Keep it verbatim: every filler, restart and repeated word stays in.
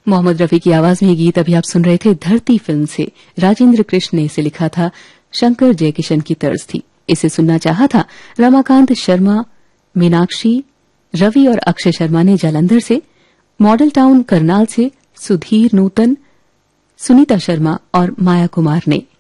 मोहम्मद रफी की आवाज में ये गीत अभी आप सुन रहे थे धरती फिल्म से। राजेंद्र कृष्ण ने इसे लिखा था, शंकर जयकिशन की तर्ज थी। इसे सुनना चाहा था रमाकांत शर्मा, मीनाक्षी, रवि और अक्षय शर्मा ने जालंधर से, मॉडल टाउन करनाल से सुधीर नूतन, सुनीता शर्मा और माया कुमार ने।